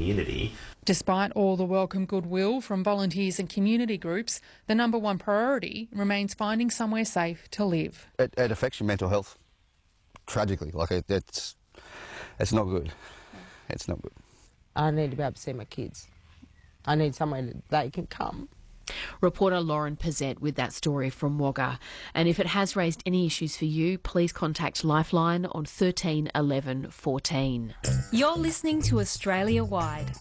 community. Despite all the welcome goodwill from volunteers and community groups, the number one priority remains finding somewhere safe to live. It affects your mental health tragically. It's not good. It's not good. I need to be able to see my kids. I need somewhere that they can come. Reporter Lauren Pezet with that story from Wagga. And if it has raised any issues for you, please contact Lifeline on 13 11 14. You're listening to Australia Wide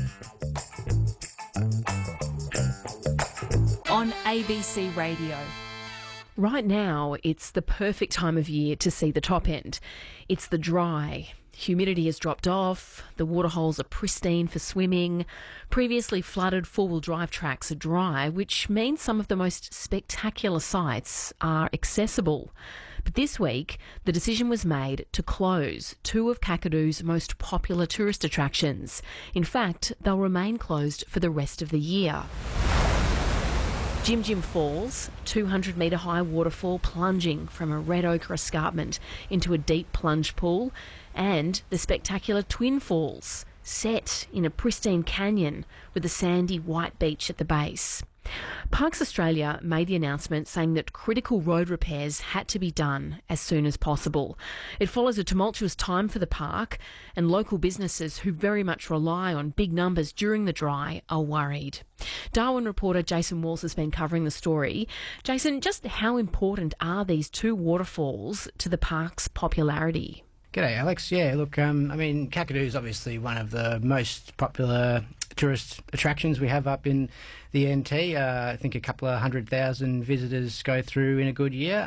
on ABC Radio. Right now, it's the perfect time of year to see the top end. It's the dry. Humidity has dropped off, the waterholes are pristine for swimming, previously flooded four-wheel drive tracks are dry, which means some of the most spectacular sites are accessible. But this week, the decision was made to close two of Kakadoo's most popular tourist attractions. In fact, they'll remain closed for the rest of the year. Jim Jim Falls, 200-metre high waterfall plunging from a red ochre escarpment into a deep plunge pool, and the spectacular Twin Falls, set in a pristine canyon with a sandy white beach at the base. Parks Australia made the announcement saying that critical road repairs had to be done as soon as possible. It follows a tumultuous time for the park, and local businesses who very much rely on big numbers during the dry are worried. Darwin reporter Jason Walls has been covering the story. Jason, just how important are these two waterfalls to the park's popularity? G'day, Alex. Yeah, look, Kakadu is obviously one of the most popular tourist attractions we have up in the NT. I think a couple of 100,000 visitors go through in a good year.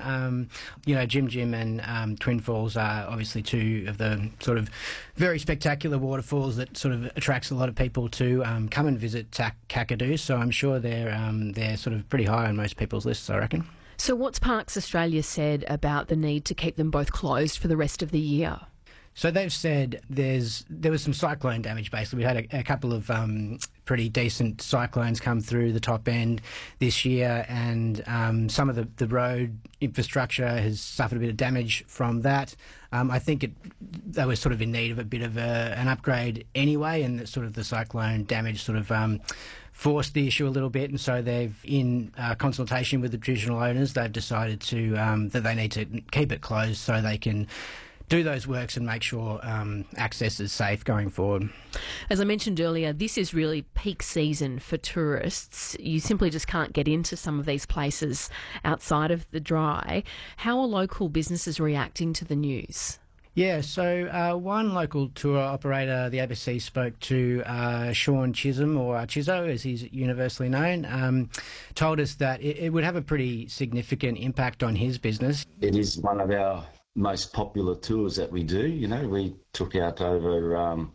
Jim Jim and Twin Falls are obviously two of the sort of very spectacular waterfalls that sort of attracts a lot of people to come and visit Kakadu. So I'm sure they're sort of pretty high on most people's lists, I reckon. So what's Parks Australia said about the need to keep them both closed for the rest of the year? So they've said there was some cyclone damage, basically. We had a couple of pretty decent cyclones come through the top end this year, and some of the road infrastructure has suffered a bit of damage from that. I think they were sort of in need of a bit of an upgrade anyway, and the cyclone damage sort of forced the issue a little bit, and so they've, in consultation with the traditional owners, they've decided to that they need to keep it closed so they can do those works and make sure access is safe going forward. As I mentioned earlier, this is really peak season for tourists. You simply just can't get into some of these places outside of the dry. How are local businesses reacting to the news? Yeah, so one local tour operator the ABC spoke to, Sean Chisholm, or Chizzo as he's universally known, told us that it would have a pretty significant impact on his business. It is one of our most popular tours that we do. We took out over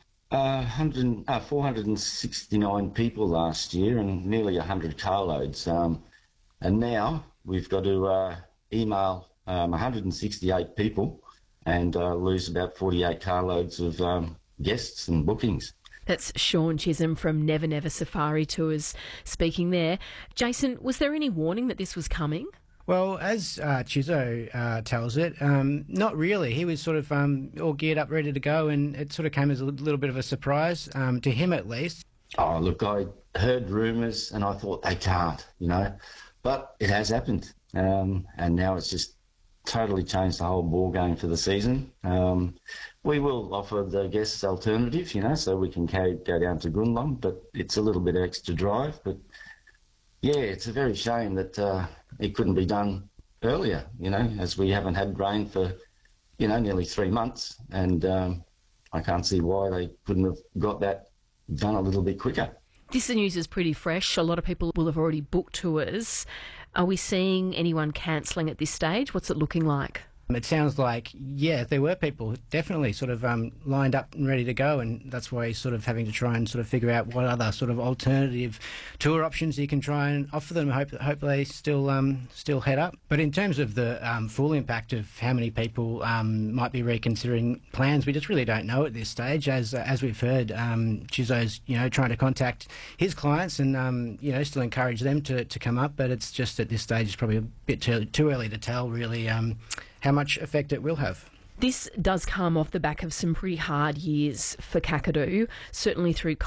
469 people last year and nearly 100 carloads. And now we've got to email 168 people and lose about 48 carloads of guests and bookings. That's Sean Chisholm from Never Never Safari Tours speaking there. Jason, was there any warning that this was coming? Well, as Chizzo tells it, not really. He was sort of all geared up, ready to go, and it sort of came as a little bit of a surprise, to him at least. Oh, look, I heard rumours and I thought they can't, but it has happened. And now it's just totally changed the whole ball game for the season. We will offer the guests alternatives, so we can go down to Goonlong, but it's a little bit extra drive. But yeah, it's a very shame that it couldn't be done earlier, as we haven't had rain for, nearly 3 months. And I can't see why they couldn't have got that done a little bit quicker. This news is pretty fresh. A lot of people will have already booked tours. Are we seeing anyone cancelling at this stage? What's it looking like? It sounds like, yeah, there were people definitely sort of lined up and ready to go, and that's why he's sort of having to try and sort of figure out what other sort of alternative tour options he can try and offer them. Hope they still head up. But in terms of the full impact of how many people might be reconsidering plans, we just really don't know at this stage. As we've heard, Chizzo's trying to contact his clients and still encourage them to come up, but it's just at this stage it's probably a bit too early to tell really how much effect it will have. This does come off the back of some pretty hard years for Kakadu, certainly through